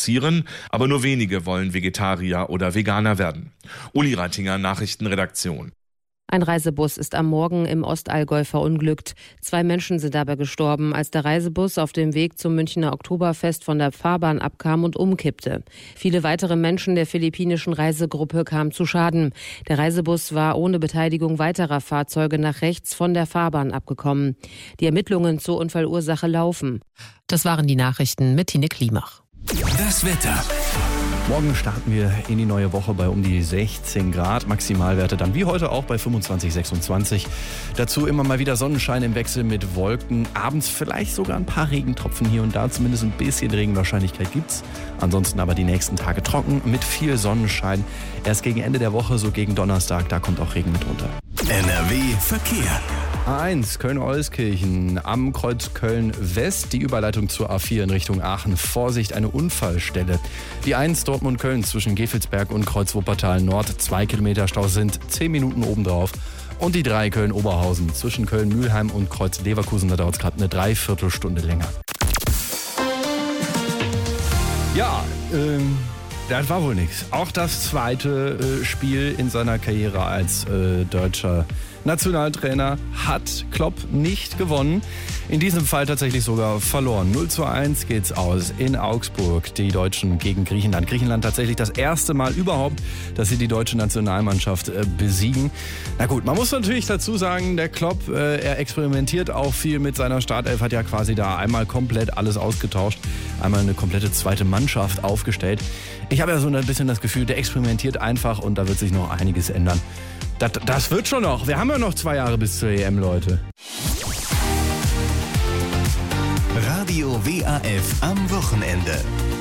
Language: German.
interessieren, aber nur wenige wollen Vegetarier oder Veganer werden. Uli Reitinger, Nachrichtenredaktion. Ein Reisebus ist am Morgen im Ostallgäu verunglückt. 2 Menschen sind dabei gestorben, als der Reisebus auf dem Weg zum Münchner Oktoberfest von der Fahrbahn abkam und umkippte. Viele weitere Menschen der philippinischen Reisegruppe kamen zu Schaden. Der Reisebus war ohne Beteiligung weiterer Fahrzeuge nach rechts von der Fahrbahn abgekommen. Die Ermittlungen zur Unfallursache laufen. Das waren die Nachrichten mit Tine Klimach. Das Wetter. Morgen starten wir in die neue Woche bei um die 16 Grad. Maximalwerte dann wie heute auch bei 25, 26. Dazu immer mal wieder Sonnenschein im Wechsel mit Wolken. Abends vielleicht sogar ein paar Regentropfen hier und da. Zumindest ein bisschen Regenwahrscheinlichkeit gibt's. Ansonsten aber die nächsten Tage trocken mit viel Sonnenschein. Erst gegen Ende der Woche, so gegen Donnerstag, da kommt auch Regen mit runter. NRW Verkehr. A1 Köln-Euskirchen am Kreuz Köln-West, die Überleitung zur A4 in Richtung Aachen. Vorsicht, eine Unfallstelle. Die 1 Dortmund-Köln zwischen Gevelsberg und Kreuz Wuppertal Nord. 2 Kilometer Stau sind 10 Minuten obendrauf. Und die 3 Köln-Oberhausen zwischen Köln-Mülheim und Kreuz Leverkusen. Da dauert es gerade eine Dreiviertelstunde länger. Ja, das war wohl nichts. Auch das zweite Spiel in seiner Karriere als deutscher Nationaltrainer hat Klopp nicht gewonnen. In diesem Fall tatsächlich sogar verloren. 0:1 geht's aus in Augsburg. Die Deutschen gegen Griechenland. Griechenland tatsächlich das erste Mal überhaupt, dass sie die deutsche Nationalmannschaft besiegen. Na gut, man muss natürlich dazu sagen, der Klopp, er experimentiert auch viel mit seiner Startelf, hat ja quasi da einmal komplett alles ausgetauscht, einmal eine komplette zweite Mannschaft aufgestellt. Ich habe ja so ein bisschen das Gefühl, der experimentiert einfach und da wird sich noch einiges ändern. Das wird schon noch. Wir haben ja noch 2 Jahre bis zur EM, Leute. Radio WAF am Wochenende.